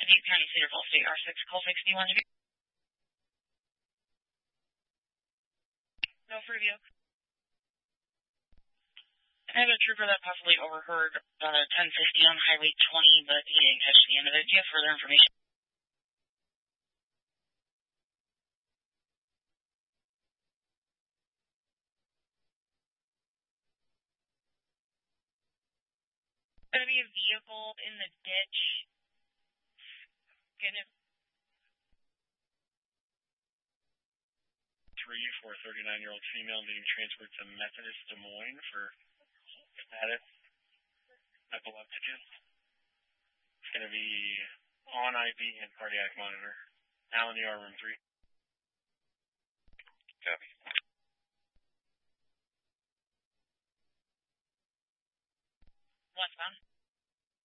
Dubuque County, Cedar Falls State, R6, call 61 Dubuque. No for review. I have a trooper that possibly overheard 1050 on Highway 20, but he didn't catch the end of it. Do you have further information? Going to be a vehicle in the ditch. Gonna 3 for a 39-year-old female being transferred to Methodist Des Moines for status epilepticus. It's going to be on IV and cardiac monitor. Now in the ER room 3.